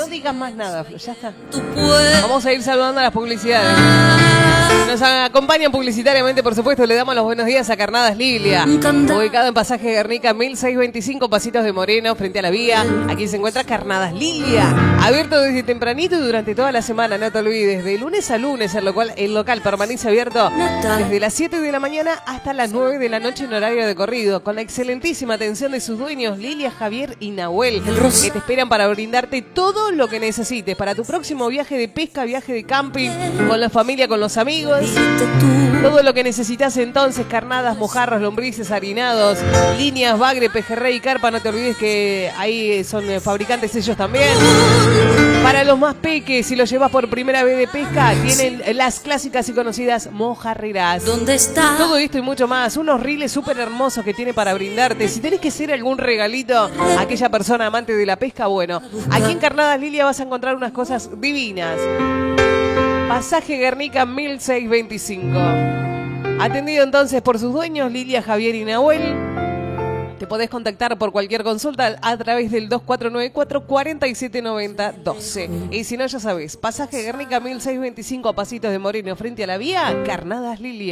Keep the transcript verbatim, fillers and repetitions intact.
digas más nada, Flor, ya está. Vamos a ir saludando a las publicidades. Nos acompañan publicitariamente, por supuesto. Le damos los buenos días a Carnadas Lilia, ubicado en Pasaje Guernica mil seiscientos veinticinco, Pasitos de Moreno, frente a la vía. Aquí se encuentra Carnadas Lilia, abierto desde tempranito y durante toda la semana, no te olvides. De lunes a lunes el local, el local permanece abierto desde las siete de la mañana hasta las nueve de la noche en horario de corrido, con la excelentísima atención de sus dueños Lilia, Javier y Nahuel, que te esperan para brindarte todo lo que necesites para tu próximo viaje de pesca, viaje de camping, con la familia, con los amigos. Todo lo que necesitas entonces: carnadas, mojarras, lombrices, harinados, líneas, bagre, pejerrey y carpa. No te olvides que ahí son fabricantes ellos también. Para los más peques, si los llevas por primera vez de pesca, tienen las clásicas y conocidas mojarreras. ¿Dónde está? Todo esto y mucho más. Unos riles súper hermosos que tiene para brindarte. Si tenés que hacer algún regalito a aquella persona amante de la pesca, bueno, aquí en Carnadas Lilia vas a encontrar unas cosas divinas. Pasaje Guernica mil seiscientos veinticinco. Atendido entonces por sus dueños, Lilia, Javier y Nahuel. Te podés contactar por cualquier consulta a través del dos cuatro nueve cuatro, cuatro siete nueve cero, uno dos. Y si no, ya sabés, Pasaje Guernica mil seiscientos veinticinco, a Pasitos de Moreno, frente a la vía, Carnadas Lilia.